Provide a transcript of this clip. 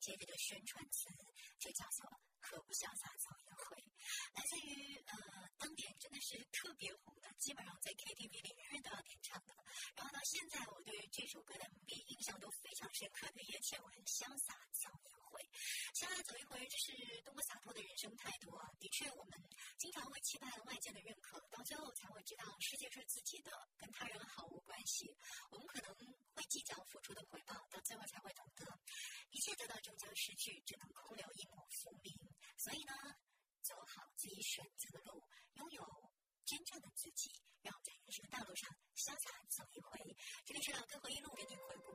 接着的宣传词就叫做何不潇洒走一回，来自于当年真的是特别红的，基本上在 KTV 里人人都要点唱的。然后到现在我对这首歌的 MV 印象都非常深刻的叶倩文潇洒走一回。潇洒走一回，这是多么洒脱的人生态度啊！的确，我们经常会期盼外界的认可，到最后才会知道世界是自己的，跟他人毫无关系。我们可能会计较付出的回报，到最后才会懂得一切得到终将失去，只能空留一抹浮名。所以呢，走好自己选择的路，拥有真正的自己，让我们在人生的道路上潇洒走一回。这里是老歌回忆录，跟你回顾